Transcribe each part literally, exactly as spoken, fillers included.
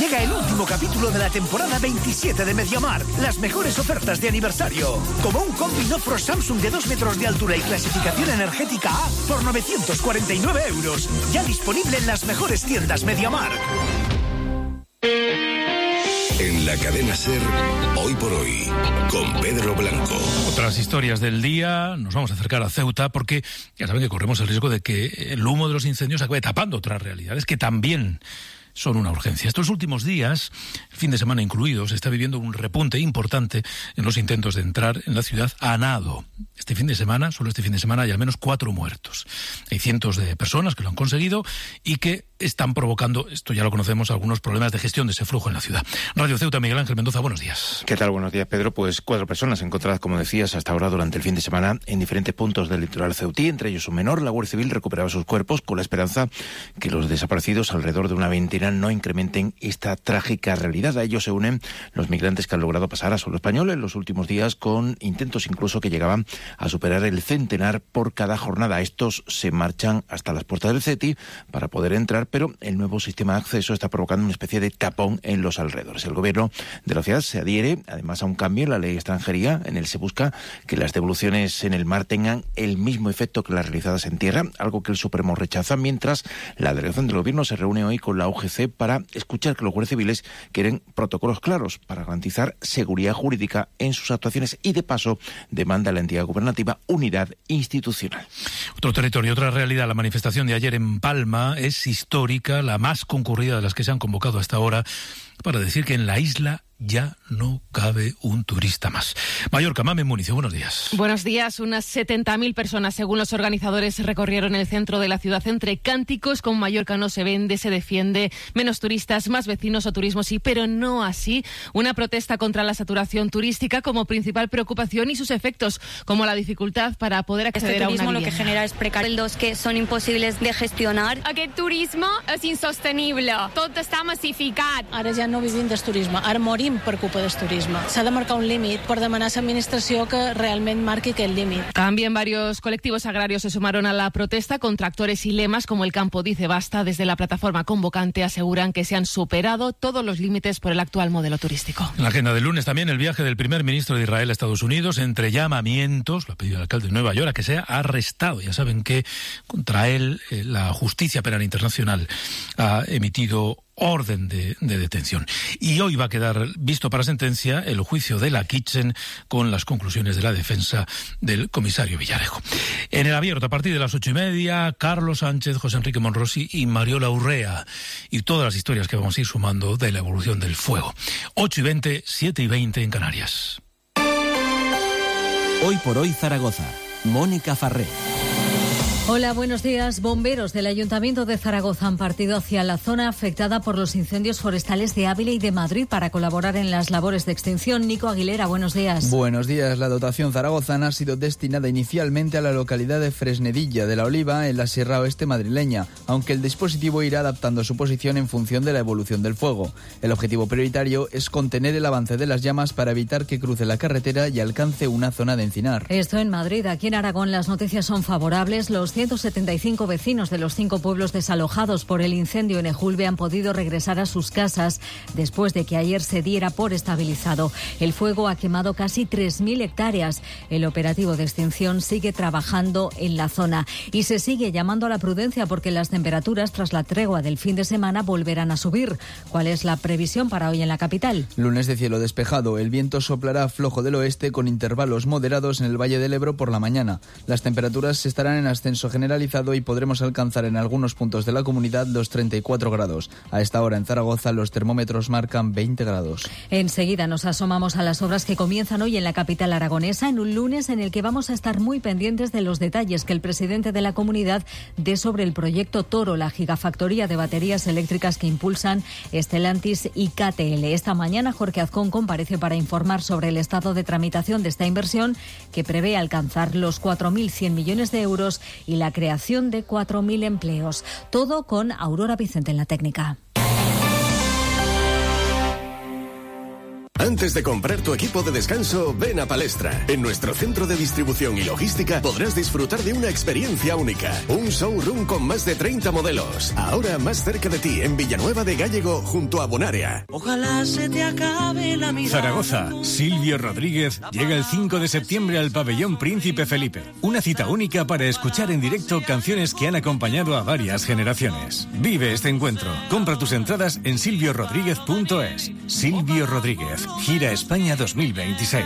Llega el último capítulo de la temporada veintisiete de MediaMarkt. Las mejores ofertas de aniversario. Como un combi Nofro Samsung de dos metros de altura y clasificación energética A por novecientos cuarenta y nueve euros. Ya disponible en las mejores tiendas MediaMarkt. En la cadena SER, Hoy por Hoy, con Pedro Blanco. Otras historias del día, nos vamos a acercar a Ceuta porque ya saben que corremos el riesgo de que el humo de los incendios acabe tapando otras realidades que también son una urgencia. Estos últimos días, el fin de semana incluido, se está viviendo un repunte importante en los intentos de entrar en la ciudad a nado. Este fin de semana, solo este fin de semana, hay al menos cuatro muertos. Hay cientos de personas que lo han conseguido y que están provocando, esto ya lo conocemos, algunos problemas de gestión de ese flujo en la ciudad. Radio Ceuta, Miguel Ángel Mendoza, buenos días. ¿Qué tal? Buenos días, Pedro. Pues cuatro personas encontradas, como decías, hasta ahora durante el fin de semana en diferentes puntos del litoral ceutí, entre ellos un menor. La Guardia Civil recuperaba sus cuerpos con la esperanza que los desaparecidos, alrededor de una veintena, no incrementen esta trágica realidad. A ellos se unen los migrantes que han logrado pasar a suelo español en los últimos días, con intentos incluso que llegaban a superar el centenar por cada jornada. Estos se marchan hasta las puertas del CETI para poder entrar, pero el nuevo sistema de acceso está provocando una especie de tapón en los alrededores. El gobierno de la ciudad se adhiere además a un cambio en la ley de extranjería. En él se busca que las devoluciones en el mar tengan el mismo efecto que las realizadas en tierra, algo que el Supremo rechaza, mientras la delegación del gobierno se reúne hoy con la U G C para escuchar que los guardias civiles quieren protocolos claros para garantizar seguridad jurídica en sus actuaciones y, de paso, demanda a la entidad gubernativa unidad institucional. Otro territorio, otra realidad. La manifestación de ayer en Palma es histórica, la más concurrida de las que se han convocado hasta ahora, para decir que en la isla ya no cabe un turista más. Mallorca, Mamen Municio, buenos días. Buenos días. Unas setenta mil personas, según los organizadores, recorrieron el centro de la ciudad entre cánticos con Mallorca no se vende, se defiende, menos turistas, más vecinos o turismo sí, pero no así. Una protesta contra la saturación turística como principal preocupación y sus efectos, como la dificultad para poder acceder este a una vivienda. Lo que genera es precarios que son imposibles de gestionar. Aquest turisme és insostenible. Tot està massificat. Ara ja no vivim del turisme, ara morim per culpa del turisme. S'ha de marcar un límit per demanar a l'administració que realment marqui aquest límit. También varios colectivos agrarios se sumaron a la protesta con tractores y lemas como el Campo Dice Basta. Desde la plataforma convocante aseguran que se han superado todos los límites por el actual modelo turístico. En la agenda del lunes también el viaje del primer ministro de Israel a Estados Unidos, entre llamamientos, lo ha pedido el alcalde de Nueva York, a que sea arrestado. Ya saben que contra él eh, la Justicia Penal Internacional ha emitido orden de, de detención. Y hoy va a quedar visto para sentencia el juicio de la Kitchen con las conclusiones de la defensa del comisario Villarejo. En el abierto, a partir de las ocho y media, Carlos Sánchez, José Enrique Monrosi y Mariola Urrea. Y todas las historias que vamos a ir sumando de la evolución del fuego. ocho y veinte, siete y veinte en Canarias. Hoy por hoy Zaragoza. Mónica Farré. Hola, buenos días. Bomberos del Ayuntamiento de Zaragoza han partido hacia la zona afectada por los incendios forestales de Ávila y de Madrid para colaborar en las labores de extinción. Nico Aguilera, buenos días. Buenos días. La dotación zaragozana ha sido destinada inicialmente a la localidad de Fresnedilla de la Oliva, en la Sierra Oeste madrileña, aunque el dispositivo irá adaptando su posición en función de la evolución del fuego. El objetivo prioritario es contener el avance de las llamas para evitar que cruce la carretera y alcance una zona de encinar. Esto en Madrid. Aquí en Aragón las noticias son favorables. Los ciento setenta y cinco vecinos de los cinco pueblos desalojados por el incendio en Ejulbe han podido regresar a sus casas después de que ayer se diera por estabilizado. El fuego ha quemado casi tres mil hectáreas. El operativo de extinción sigue trabajando en la zona y se sigue llamando a la prudencia porque las temperaturas tras la tregua del fin de semana volverán a subir. ¿Cuál es la previsión para hoy en la capital? Lunes de cielo despejado. El viento soplará flojo del oeste con intervalos moderados en el Valle del Ebro por la mañana. Las temperaturas estarán en ascenso generalizado y podremos alcanzar en algunos puntos de la comunidad los treinta y cuatro grados. A esta hora en Zaragoza los termómetros marcan veinte grados. Enseguida nos asomamos a las obras que comienzan hoy en la capital aragonesa, en un lunes en el que vamos a estar muy pendientes de los detalles que el presidente de la comunidad dé sobre el proyecto Toro, la gigafactoría de baterías eléctricas que impulsan Stellantis y K T L. Esta mañana Jorge Azcón comparece para informar sobre el estado de tramitación de esta inversión que prevé alcanzar los cuatro mil cien millones de euros y la creación de cuatro mil empleos. Todo con Aurora Vicente en la técnica. Antes de comprar tu equipo de descanso, ven a Palestra. En nuestro centro de distribución y logística podrás disfrutar de una experiencia única. Un showroom con más de treinta modelos. Ahora más cerca de ti, en Villanueva de Gállego, junto a Bonaria. Ojalá se te acabe la mirada. Zaragoza. Silvio Rodríguez llega el cinco de septiembre al Pabellón Príncipe Felipe. Una cita única para escuchar en directo canciones que han acompañado a varias generaciones. Vive este encuentro. Compra tus entradas en silvio rodríguez punto es. Silvio Rodríguez, Gira España dos mil veintiséis.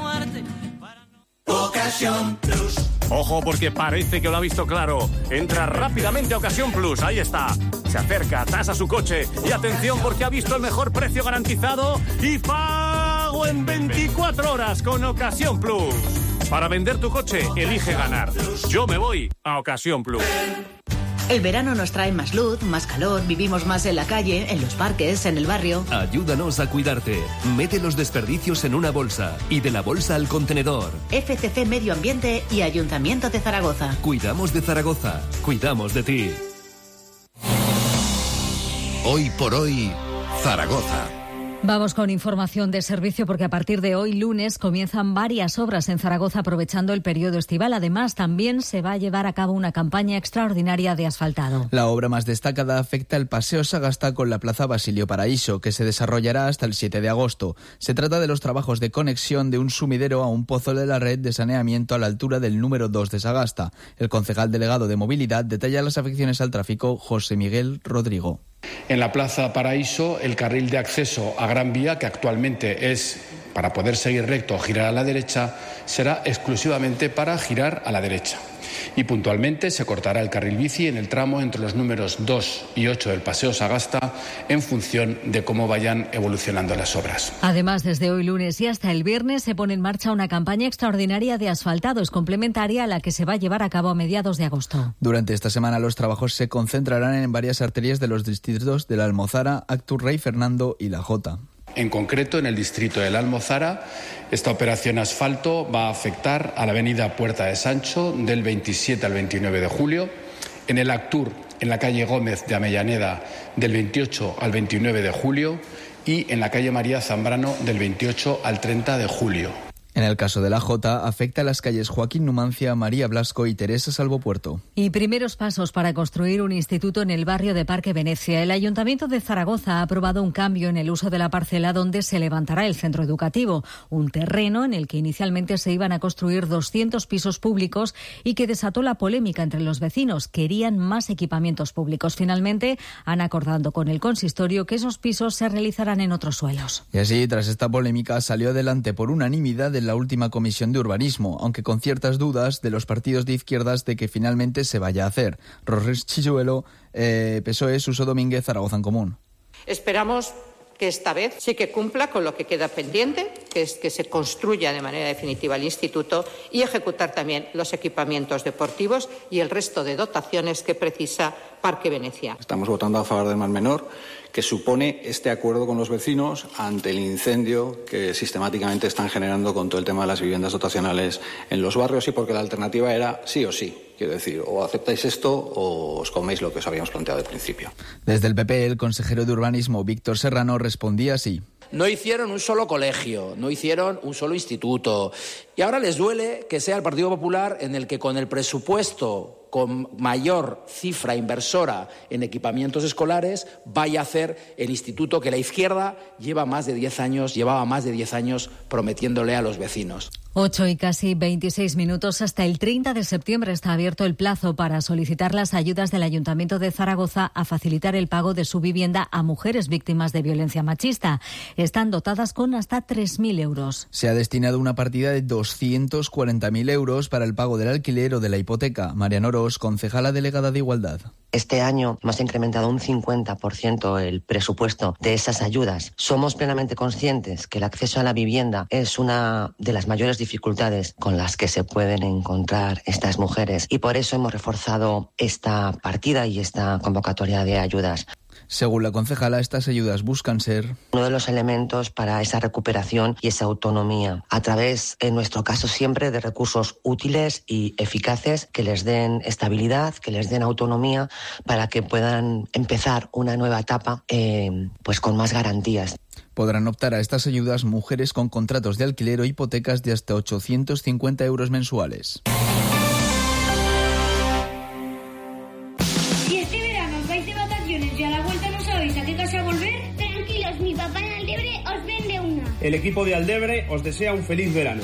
Ocasión Plus. Ojo, porque parece que lo ha visto claro. Entra rápidamente a Ocasión Plus, ahí está. Se acerca, tasa su coche y atención porque ha visto el mejor precio garantizado y pago en veinticuatro horas con Ocasión Plus. Para vender tu coche, elige ganar. Yo me voy a Ocasión Plus. El verano nos trae más luz, más calor, vivimos más en la calle, en los parques, en el barrio. Ayúdanos a cuidarte. Mete los desperdicios en una bolsa y de la bolsa al contenedor. F C C Medio Ambiente y Ayuntamiento de Zaragoza. Cuidamos de Zaragoza. Cuidamos de ti. Hoy por hoy, Zaragoza. Vamos con información de servicio porque a partir de hoy, lunes, comienzan varias obras en Zaragoza aprovechando el periodo estival. Además, también se va a llevar a cabo una campaña extraordinaria de asfaltado. La obra más destacada afecta al Paseo Sagasta con la Plaza Basilio Paraíso, que se desarrollará hasta el siete de agosto. Se trata de los trabajos de conexión de un sumidero a un pozo de la red de saneamiento a la altura del número dos de Sagasta. El concejal delegado de Movilidad detalla las afecciones al tráfico, José Miguel Rodrigo. En la Plaza Paraíso, el carril de acceso a Gran Vía, que actualmente es para poder seguir recto o girar a la derecha, será exclusivamente para girar a la derecha. Y puntualmente se cortará el carril bici en el tramo entre los números dos y ocho del Paseo Sagasta en función de cómo vayan evolucionando las obras. Además, desde hoy lunes y hasta el viernes se pone en marcha una campaña extraordinaria de asfaltado. Es complementaria a la que se va a llevar a cabo a mediados de agosto. Durante esta semana los trabajos se concentrarán en varias arterias de los distritos de la Almozara, Actur Rey Fernando y La Jota. En concreto, en el distrito de la Almozara, esta operación asfalto va a afectar a la avenida Puerta de Sancho del veintisiete al veintinueve de julio, en el Actur, en la calle Gómez de Avellaneda del veintiocho al veintinueve de julio y en la calle María Zambrano del veintiocho al treinta de julio. En el caso de La Jota, afecta a las calles Joaquín Numancia, María Blasco y Teresa Salvopuerto. Y primeros pasos para construir un instituto en el barrio de Parque Venecia. El Ayuntamiento de Zaragoza ha aprobado un cambio en el uso de la parcela donde se levantará el centro educativo, un terreno en el que inicialmente se iban a construir doscientos pisos públicos y que desató la polémica entre los vecinos. Querían más equipamientos públicos. Finalmente han acordado con el consistorio que esos pisos se realizarán en otros suelos. Y así, tras esta polémica, salió adelante por unanimidad el la última comisión de urbanismo, aunque con ciertas dudas de los partidos de izquierdas de que finalmente se vaya a hacer. Rosres Chilluelo, eh, P S O E, Suso Domínguez, Zaragoza en Común. Esperamos que esta vez sí que cumpla con lo que queda pendiente, que es que se construya de manera definitiva el instituto y ejecutar también los equipamientos deportivos y el resto de dotaciones que precisa Parque Venecia. Estamos votando a favor del Mar Menor, que supone este acuerdo con los vecinos ante el incendio que sistemáticamente están generando con todo el tema de las viviendas dotacionales en los barrios y porque la alternativa era sí o sí. Quiero decir, o aceptáis esto o os coméis lo que os habíamos planteado al principio. Desde el P P, el consejero de Urbanismo, Víctor Serrano, respondía así. No hicieron un solo colegio, no hicieron un solo instituto. Y ahora les duele que sea el Partido Popular en el que con el presupuesto con mayor cifra inversora en equipamientos escolares vaya a hacer el instituto que la izquierda lleva más de diez años, llevaba más de diez años prometiéndole a los vecinos. Ocho y casi veintiséis minutos. Hasta el treinta de septiembre está abierto el plazo para solicitar las ayudas del Ayuntamiento de Zaragoza a facilitar el pago de su vivienda a mujeres víctimas de violencia machista. Están dotadas con hasta tres mil euros. Se ha destinado una partida de doscientos cuarenta mil euros para el pago del alquiler o de la hipoteca. Mariano Ros, concejala delegada de Igualdad. Este año hemos incrementado un cincuenta por ciento el presupuesto de esas ayudas. Somos plenamente conscientes que el acceso a la vivienda es una de las mayores dificultades con las que se pueden encontrar estas mujeres y por eso hemos reforzado esta partida y esta convocatoria de ayudas. Según la concejala, estas ayudas buscan ser uno de los elementos para esa recuperación y esa autonomía, a través, en nuestro caso siempre, de recursos útiles y eficaces que les den estabilidad, que les den autonomía para que puedan empezar una nueva etapa eh, pues con más garantías. Podrán optar a estas ayudas mujeres con contratos de alquiler o hipotecas de hasta ochocientos cincuenta euros mensuales. Si este verano os vais de vacaciones y a la vuelta no sabéis a qué casa volver, tranquilos, mi papá en Aldebre os vende una. El equipo de Aldebre os desea un feliz verano.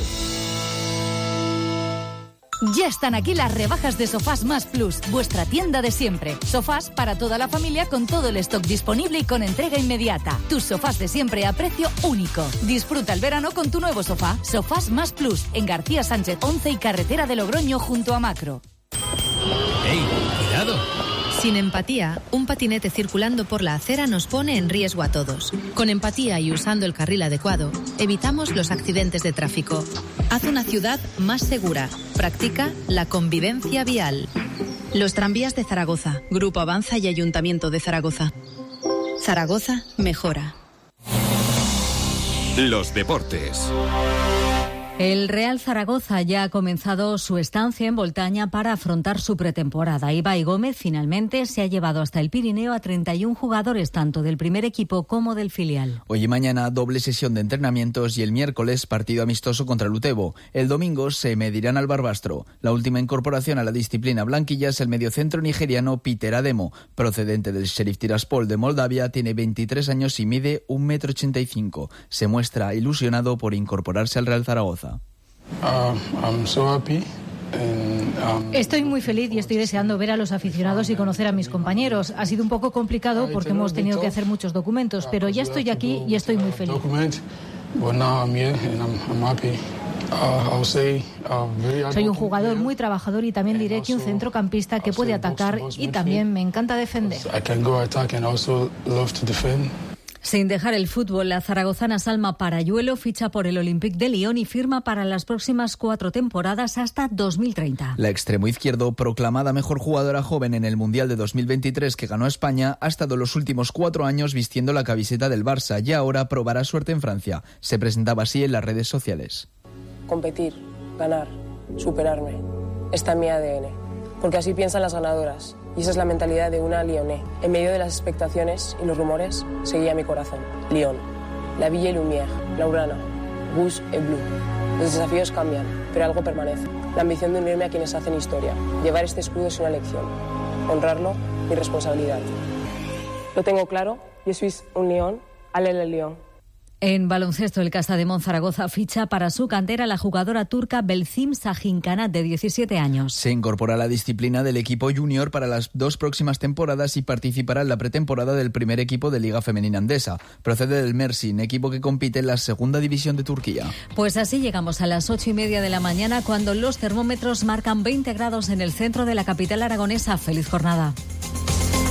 Ya están aquí las rebajas de Sofás Más Plus, vuestra tienda de siempre. Sofás para toda la familia con todo el stock disponible y con entrega inmediata. Tus sofás de siempre a precio único. Disfruta el verano con tu nuevo sofá. Sofás Más Plus, en García Sánchez once y Carretera de Logroño junto a Macro. ¡Ey, cuidado! Sin empatía, un patinete circulando por la acera nos pone en riesgo a todos. Con empatía y usando el carril adecuado, evitamos los accidentes de tráfico. Haz una ciudad más segura. Practica la convivencia vial. Los tranvías de Zaragoza, Grupo Avanza y Ayuntamiento de Zaragoza. Zaragoza mejora. Los deportes. El Real Zaragoza ya ha comenzado su estancia en Boltaña para afrontar su pretemporada. Ibai Gómez finalmente se ha llevado hasta el Pirineo a treinta y uno jugadores, tanto del primer equipo como del filial. Hoy y mañana doble sesión de entrenamientos y el miércoles partido amistoso contra el Utebo. El domingo se medirán al Barbastro. La última incorporación a la disciplina blanquilla es el mediocentro nigeriano Peter Ademo, procedente del Sheriff Tiraspol de Moldavia, tiene veintitrés años y mide un metro ochenta y cinco. Se muestra ilusionado por incorporarse al Real Zaragoza. Uh, I'm so happy. And, um... Estoy muy feliz y estoy deseando ver a los aficionados y conocer a mis compañeros. Ha sido un poco complicado porque hemos tenido que hacer muchos documentos, pero ya estoy aquí y estoy muy feliz. Soy un jugador muy trabajador y también diré que un centrocampista que puede atacar y también me encanta defender. Sin dejar el fútbol, la zaragozana Salma Parayuelo ficha por el Olympique de Lyon y firma para las próximas cuatro temporadas hasta dos mil treinta. La extremo izquierdo, proclamada mejor jugadora joven en el Mundial de dos mil veintitrés que ganó España, ha estado los últimos cuatro años vistiendo la camiseta del Barça y ahora probará suerte en Francia. Se presentaba así en las redes sociales. Competir, ganar, superarme. Está en mi A D N. Porque así piensan las ganadoras. Y esa es la mentalidad de una lyonnais. En medio de las expectaciones y los rumores, seguía mi corazón. Lyon, la Ville et Lumière, Laurana, Rouge et Bleu. Los desafíos cambian, pero algo permanece. La ambición de unirme a quienes hacen historia. Llevar este escudo es una lección. Honrarlo, mi responsabilidad. Lo tengo claro, je suis un Lyon, allez le Lyon. En baloncesto, el Casademón Zaragoza ficha para su cantera la jugadora turca Belcim Sahinkanat, de diecisiete años. Se incorpora a la disciplina del equipo junior para las dos próximas temporadas y participará en la pretemporada del primer equipo de Liga Femenina Andesa. Procede del Mersin, equipo que compite en la segunda división de Turquía. Pues así llegamos a las ocho y media de la mañana, cuando los termómetros marcan veinte grados en el centro de la capital aragonesa. ¡Feliz jornada!